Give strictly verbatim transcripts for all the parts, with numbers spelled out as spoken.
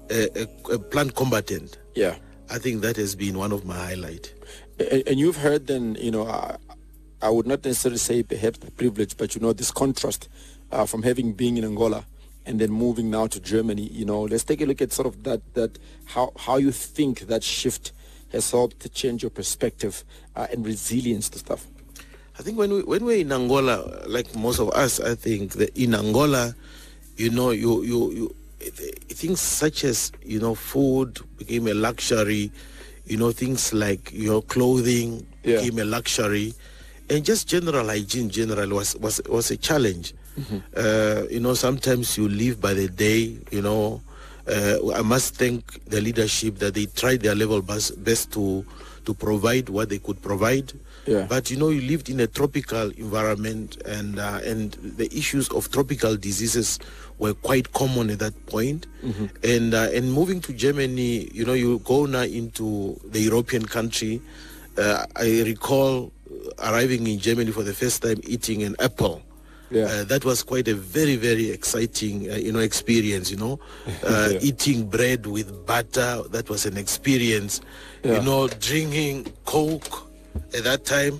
a, a, a plant combatant. Yeah. I think that has been one of my highlights. And, and you've heard then, you know, I, I would not necessarily say perhaps the privilege, but, you know, this contrast uh, from having been in Angola and then moving now to Germany, you know, let's take a look at sort of that, that how, how you think that shift has helped to change your perspective uh, and resilience to stuff. I think when we when we're in Angola, like most of us, I think that in Angola, you know, you you you things such as, you know, food became a luxury, you know, things like your clothing yeah. became a luxury, and just general hygiene generally was was was a challenge. Mm-hmm. Uh, you know, sometimes you live by the day. You know, uh, I must thank the leadership that they tried their level best, best to to provide what they could provide. Yeah. But you know, you lived in a tropical environment, and uh, and the issues of tropical diseases were quite common at that point. Mm-hmm. And uh, and moving to Germany, you know, you go now into the European country. Uh, I recall arriving in Germany for the first time, eating an apple. Yeah. Uh, that was quite a very, very exciting, uh, you know, experience, you know. Uh, yeah. Eating bread with butter, that was an experience. Yeah. You know, drinking Coke at that time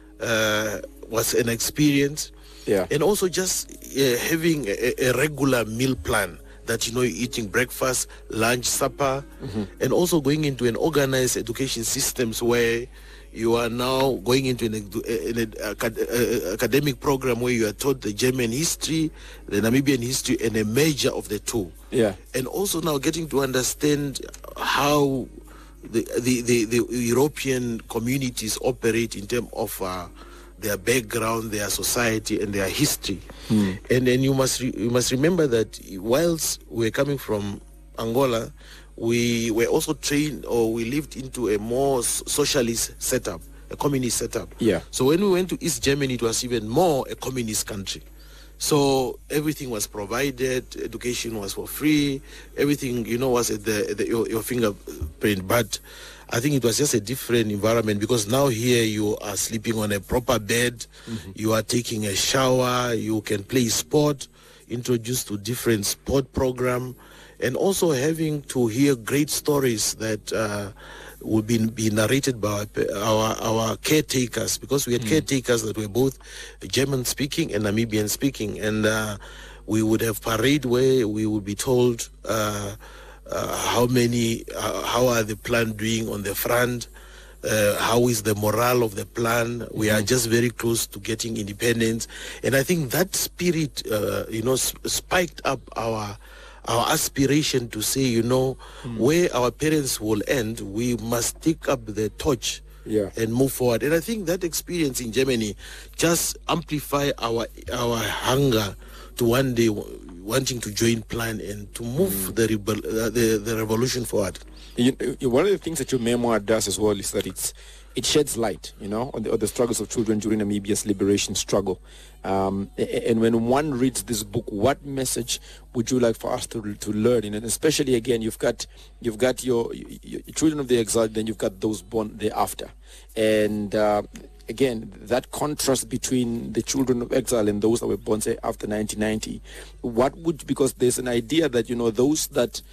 uh, was an experience. Yeah. And also just uh, having a, a regular meal plan that, you know, you're eating breakfast, lunch, supper, mm-hmm. and also going into an organized education systems where you are now going into an, an, an academic program where you are taught the German history, the Namibian history, and a major of the two. Yeah. And also now getting to understand how the the, the, the European communities operate in terms of uh, their background, their society, and their history. Hmm. And then you must re- you must remember that whilst we're coming from Angola, we were also trained, or we lived into a more socialist setup, a communist setup. Yeah. So when we went to East Germany, it was even more a communist country. So everything was provided, education was for free, everything, you know, was at the, at the your, your fingerprint. But I think it was just a different environment, because now here you are sleeping on a proper bed, mm-hmm. you are taking a shower, you can play sport, introduced to different sport program, and also having to hear great stories that uh, will be, be narrated by our our caretakers, because we had mm. caretakers that were both German-speaking and Namibian-speaking, and uh, we would have parade where we would be told uh, uh, how many, uh, how are the plan doing on the front, uh, how is the morale of the plan. We mm. are just very close to getting independence, and I think that spirit, uh, you know, sp- spiked up our. Our aspiration to say, you know, mm. where our parents will end, we must take up the torch yeah. and move forward. And I think that experience in Germany just amplify our our hunger to one day w- wanting to join Plan and to move mm. the, rebel, uh, the the revolution forward. You, you, one of the things that your memoir does as well is that it's it sheds light, you know, on the, on the struggles of children during Namibia's liberation struggle. Um, and when one reads this book, what message would you like for us to to learn? And especially, again, you've got you've got your, your children of the exile, then you've got those born thereafter, and uh, again, that contrast between the children of exile and those that were born, say, after nineteen ninety. What would, because there's an idea that, you know, those that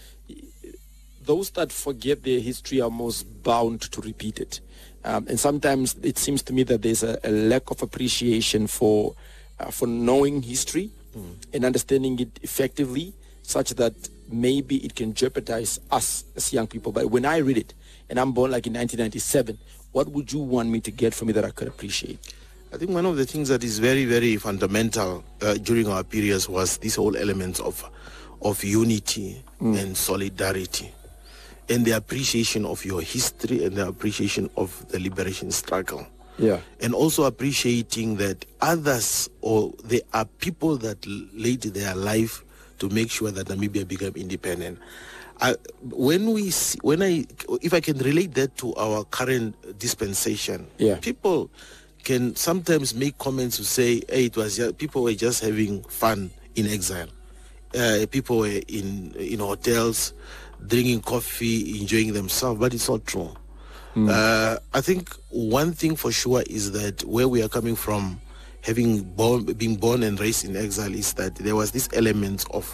those that forget their history are most bound to repeat it. Um, and sometimes it seems to me that there's a, a lack of appreciation for uh, for knowing history mm. and understanding it effectively, such that maybe it can jeopardize us as young people. But when I read it, and I'm born like in nineteen ninety-seven, what would you want me to get from it that I could appreciate? I think one of the things that is very, very fundamental uh, during our periods was this whole element of of unity mm. and solidarity, and the appreciation of your history and the appreciation of the liberation struggle. Yeah. And also appreciating that others, or there are people that laid their life to make sure that Namibia became independent. I, when we see, when I, if I can relate that to our current dispensation, yeah. people can sometimes make comments to say, hey, it was just, people were just having fun in exile. Uh, people were in in hotels, drinking coffee, enjoying themselves, but it's not true. Mm. Uh, I think one thing for sure is that where we are coming from, having born, being born and raised in exile, is that there was this element of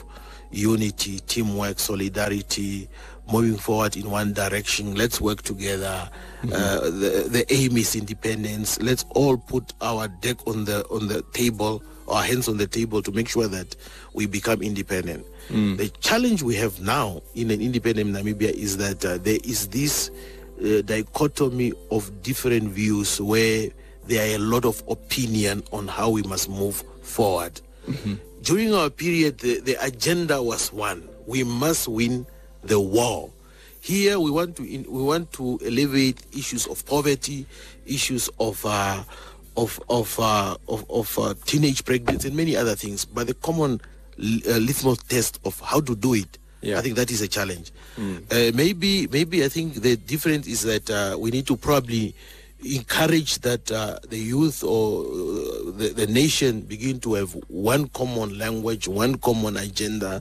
unity, teamwork, solidarity, moving forward in one direction. Let's work together. Mm-hmm. Uh, the, the aim is independence. Let's all put our deck on the on the table, our hands on the table, to make sure that we become independent. Mm. The challenge we have now in an independent Namibia is that uh, there is this uh, dichotomy of different views where there are a lot of opinion on how we must move forward. Mm-hmm. During our period, the, the agenda was one: we must win the war. Here, we want to in, we want to alleviate issues of poverty, issues of uh, of of uh, of, of uh, teenage pregnancy, and many other things. But the common uh, litmus test of how to do it, yeah. I think that is a challenge. Mm. Uh, maybe maybe I think the difference is that uh, we need to probably encourage that uh, the youth or uh, the, the nation begin to have one common language, one common agenda,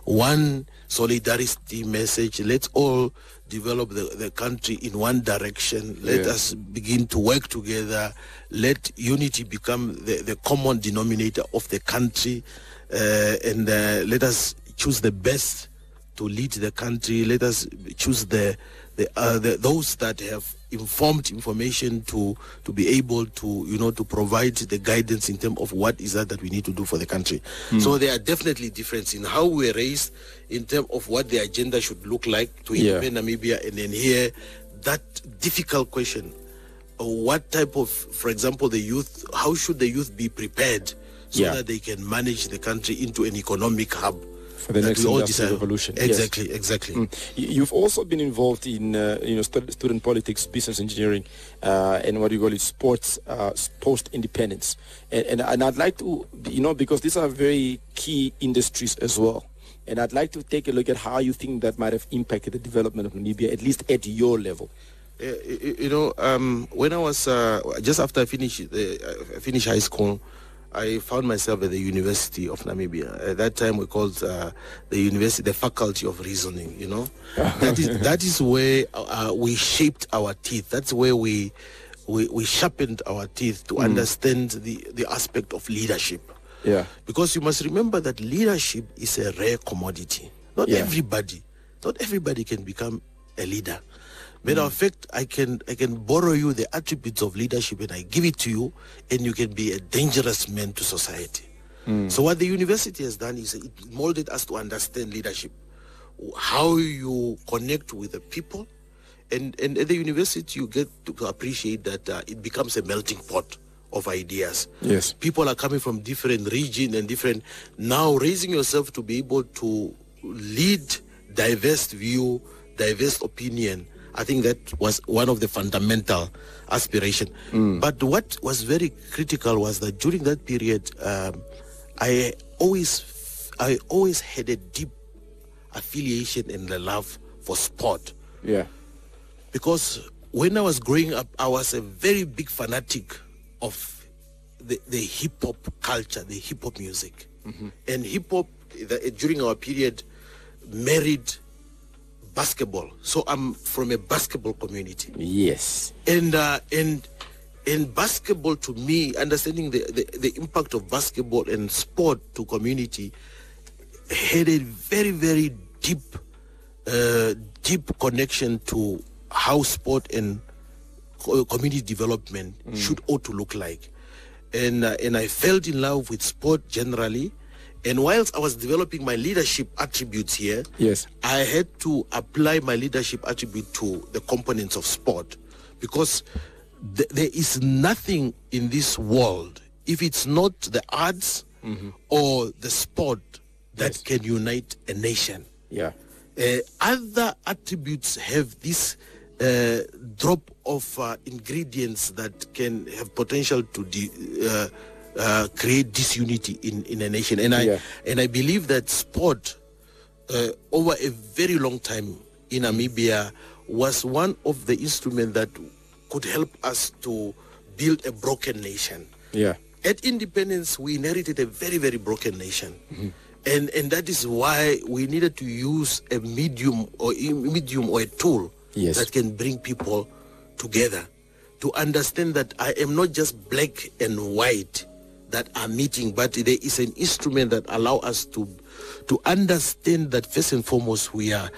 one solidarity message. Let's all develop the, the country in one direction. Let yeah. us begin to work together. Let unity become the, the common denominator of the country, uh, and uh, let us choose the best to lead the country. Let us choose the, the, uh, the those that have informed information to to be able to you know to provide the guidance in terms of what is that that we need to do for the country. Mm. So there are definitely differences in how we're raised, in terms of what the agenda should look like to yeah. independ Namibia, and then here that difficult question: what type of, for example, the youth? How should the youth be prepared so yeah. that they can manage the country into an economic hub? For the next industrial revolution. Exactly, yes. exactly. Mm. You've also been involved in uh, you know stu- student politics, business engineering, uh, and what you call it, sports uh, post-independence. And, and and I'd like to, you know, because these are very key industries as well. And I'd like to take a look at how you think that might have impacted the development of Namibia, at least at your level. Uh, you, you know, um, when I was uh, just after I finished uh, I finished high school, I found myself at the University of Namibia. At that time, we called uh, the university the Faculty of Reasoning. You know, that is that is where uh, we shaped our teeth. That's where we we, we sharpened our teeth to mm. understand the the aspect of leadership. Yeah. Because you must remember that leadership is a rare commodity. Not yeah. everybody, not everybody can become a leader. Matter mm. of fact, I can I can borrow you the attributes of leadership and I give it to you, and you can be a dangerous man to society. Mm. So what the university has done is it molded us to understand leadership, how you connect with the people, and, and at the university you get to appreciate that uh, it becomes a melting pot of ideas. Yes. People are coming from different regions and different, now raising yourself to be able to lead diverse view, diverse opinion. I think that was one of the fundamental aspiration. Mm. But what was very critical was that during that period, um, I always, I always had a deep affiliation and a love for sport. Yeah. Because when I was growing up, I was a very big fanatic of the, the hip hop culture, the hip hop music, mm-hmm. and hip hop during our period married basketball. So I'm from a basketball community. Yes. And uh, and and basketball, to me, understanding the, the, the impact of basketball and sport to community had a very, very deep uh, deep connection to how sport and co- community development mm. should ought to look like. And uh, and I fell in love with sport generally. And whilst I was developing my leadership attributes here, yes, I had to apply my leadership attribute to the components of sport, because th- there is nothing in this world, if it's not the arts mm-hmm. or the sport, that yes. can unite a nation. Yeah. Uh, other attributes have this uh, drop of uh, ingredients that can have potential to de- uh, Uh, create disunity in, in a nation. And I yeah. and I believe that sport uh, over a very long time in Namibia was one of the instruments that could help us to build a broken nation. Yeah. At independence, we inherited a very, very broken nation. Mm-hmm. And and that is why we needed to use a medium or a medium or a tool yes. that can bring people together, to understand that I am not just black and white. that are meeting, but there is an instrument that allow us to to understand that first and foremost we are